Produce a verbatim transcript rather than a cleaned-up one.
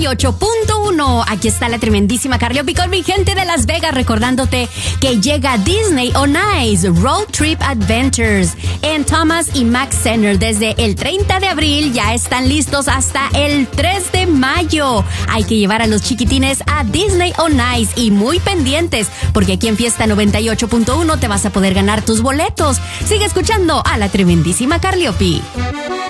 y ocho punto uno. Aquí está la tremendísima Carliopi con mi gente de Las Vegas, recordándote que llega Disney on Ice Road Trip Adventures en Thomas y Mack Center desde el treinta de abril. Ya están listos hasta el tres de mayo. Hay que llevar a los chiquitines a Disney on Ice y muy pendientes, porque aquí en Fiesta noventa y ocho punto uno te vas a poder ganar tus boletos. Sigue escuchando a la tremendísima Carliopi.